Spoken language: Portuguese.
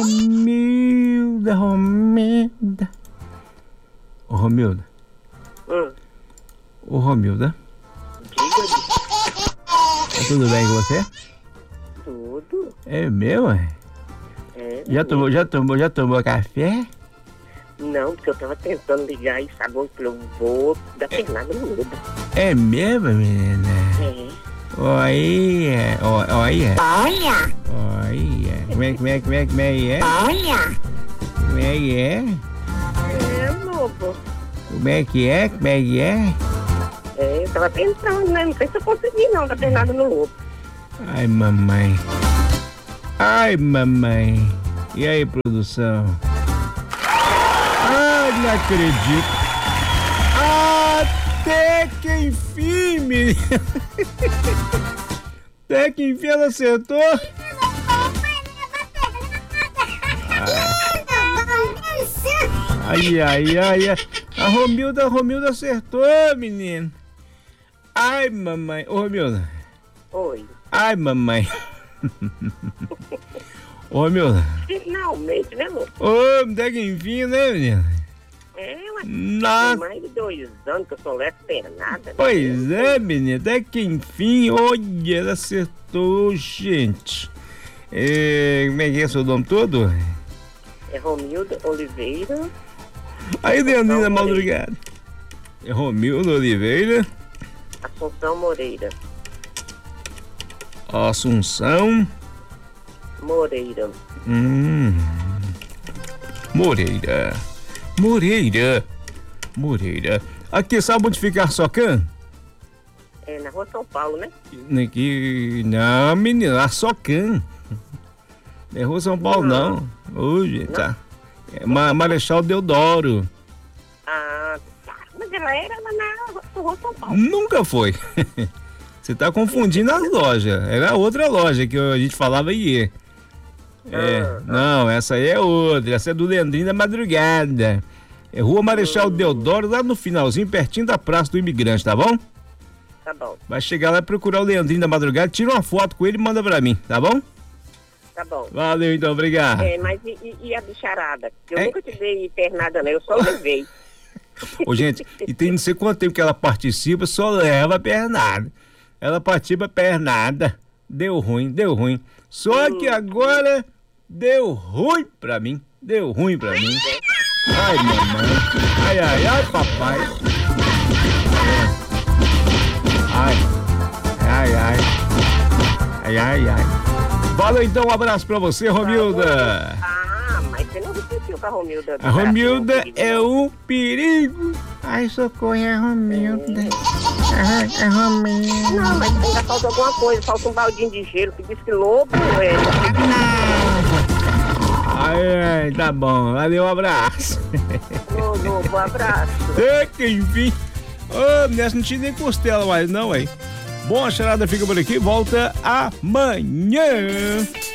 Romilda, Romilda. Ô, Romilda. Ô, Romilda. Tá tudo bem com você? Tudo. É meu, é? É. Já tomou café? Não, porque eu tava tentando ligar e sabe onde eu vou dar pernada no mudo. É mesmo, menina? É. Olha. Olha. Olha. Como é? Olha. Como é que é? É, bobo. Como é que é? É, eu tava tentando, né? Não sei se eu consegui não dar pernada no lobo. Ai, mamãe. E aí, produção? Não acredito. Até que enfim, menina. Até que enfim ela acertou. Ai. A Romilda acertou, menino. Ai, mamãe. Ô, Romilda. Oi. Ai, mamãe. Ô, Romilda. Finalmente, né, louco? Ô, até que enfim, né, menina? É, ué. Nossa. Tem mais de 2 anos que eu sou levo pernada. Né? Pois é, menina, até que enfim, olha, ela acertou, gente. Como é que é seu nome todo? É Romilda Oliveira. Aí, Leandrina Madrugada. É Romilda Oliveira. Assunção Moreira. Assunção Moreira. Moreira. Aqui, sabe onde fica a Socan? É na rua São Paulo, né? Aqui, não, menina, a Socan. Não é rua São Paulo, não. Hoje, tá. É Marechal Deodoro. Ah, tá. Mas ela era lá na rua São Paulo. Nunca foi. Você tá confundindo as lojas. Era outra loja que a gente falava aí. Não, essa aí é outra. Essa é do Leandrinho da Madrugada. É Rua Marechal Deodoro, lá no finalzinho, pertinho da Praça do Imigrante, tá bom? Tá bom. Vai chegar lá e procurar o Leandrinho da Madrugada, tira uma foto com ele e manda pra mim, tá bom? Tá bom. Valeu então, obrigado. Mas e a bicharada? Eu nunca te dei pernada, né? Eu só levei. Ô, gente, e tem não sei quanto tempo que ela participa, só leva pernada. Ela participa pernada. Deu ruim. Só que agora deu ruim pra mim. Ai, mamãe. Ai, papai. Ai. Valeu então, um abraço pra você, Romilda. Mas você não repetiu com a Romilda. A Romilda é um perigo. Ai, socorro, é a Romilda. É Romilda. Não, mas ainda falta alguma coisa. Falta um baldinho de gelo que diz que lobo Ai, tá bom. Valeu, um abraço. Lobo, abraço. Até que enfim. Nessa não tinha nem costela mais, não, hein? Bom, a charada fica por aqui. Volta amanhã.